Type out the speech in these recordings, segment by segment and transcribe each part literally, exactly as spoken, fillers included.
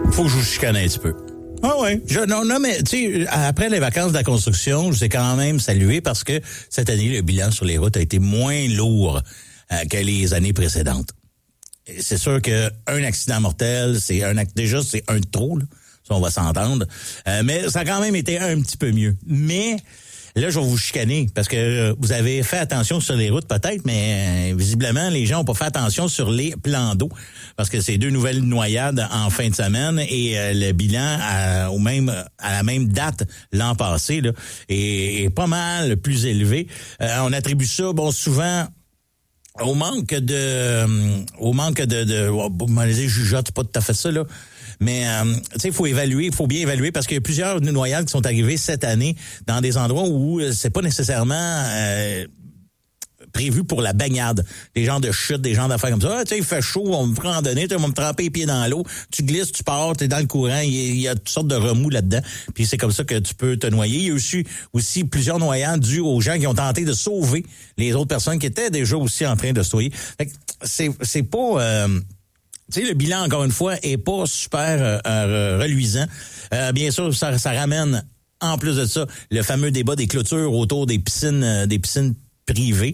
Faut que je vous chicane un petit peu. Ah ouais. Je, non, non, mais tu sais, après les vacances de la construction, je l'ai quand même salué parce que cette année, le bilan sur les routes a été moins lourd euh, que les années précédentes. Et c'est sûr que un accident mortel, c'est un déjà c'est un de trop, là. Ça, on va s'entendre. Euh, mais ça a quand même été un petit peu mieux. Mais là, je vais vous chicaner parce que vous avez fait attention sur les routes peut-être, mais euh, visiblement, les gens n'ont pas fait attention sur les plans d'eau parce que c'est deux nouvelles noyades en fin de semaine et euh, le bilan à, au même à la même date l'an passé là, est, est pas mal plus élevé. Euh, on attribue ça, bon, souvent au manque de euh, au manque de de oh, je jugeote pas tout à fait ça là. Mais euh, tu sais, il faut évaluer, il faut bien évaluer parce qu'il y a plusieurs noyades qui sont arrivées cette année dans des endroits où euh, c'est pas nécessairement euh, prévu pour la baignade. Des genres de chutes, des genres d'affaires comme ça. Ah, tu sais, il fait chaud, on me prend en randonnée, tu vas me tremper les pieds dans l'eau, tu glisses, tu pars, tu es dans le courant, il y, il y a toutes sortes de remous là-dedans. Puis c'est comme ça que tu peux te noyer. Il y a aussi, aussi plusieurs noyades dues aux gens qui ont tenté de sauver les autres personnes qui étaient déjà aussi en train de se noyer. Fait que c'est, c'est pas... Euh, Tu sais, le bilan, encore une fois, est pas super euh, euh, reluisant. Euh, bien sûr, ça, ça ramène, en plus de ça, le fameux débat des clôtures autour des piscines euh, des piscines privées.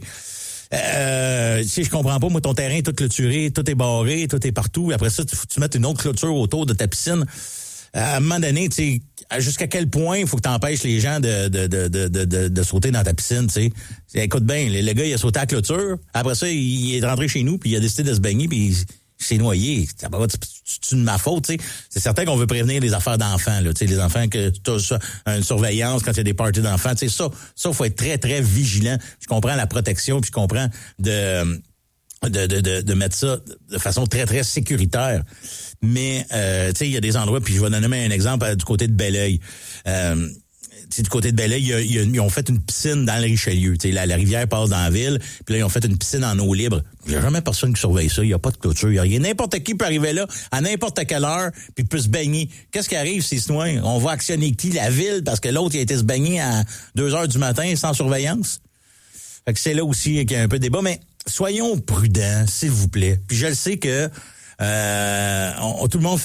Euh, tu sais, je comprends pas, moi, ton terrain est tout clôturé, tout est barré, tout est partout. Après ça, tu faut que tu mettes une autre clôture autour de ta piscine. À un moment donné, tu sais, jusqu'à quel point il faut que tu empêches les gens de, de, de, de, de, de sauter dans ta piscine, tu sais. Écoute bien, le, le gars, il a sauté à la clôture. Après ça, il est rentré chez nous, puis il a décidé de se baigner, puis il c'est noyé. C'est de ma faute, tu sais. C'est certain qu'on veut prévenir les affaires d'enfants, là, tu sais, les enfants que tu as une surveillance quand il y a des parties d'enfants, tu sais, ça, ça, faut être très, très vigilant. Je comprends la protection, puis je comprends de, de, de, de, de mettre ça de façon très, très sécuritaire. Mais, euh, tu sais, il y a des endroits, puis je vais donner un exemple euh, du côté de Belleuil. Euh, Tu sais, du côté de Belleuil, il y a, il y a, ils ont fait une piscine dans le Richelieu. Tu sais, la, la rivière passe dans la ville, puis là, ils ont fait une piscine en eau libre. Il n'y a jamais personne qui surveille ça. Il n'y a pas de clôture. Il y a rien. N'importe qui peut arriver là, à n'importe quelle heure, puis peut se baigner. Qu'est-ce qui arrive, ces citoyens? On va actionner qui? La ville, parce que l'autre, il a été se baigner à deux heures du matin sans surveillance. Fait que c'est là aussi qu'il y a un peu de débat. Mais soyons prudents, s'il vous plaît. Puis je le sais que euh, on, tout le monde fait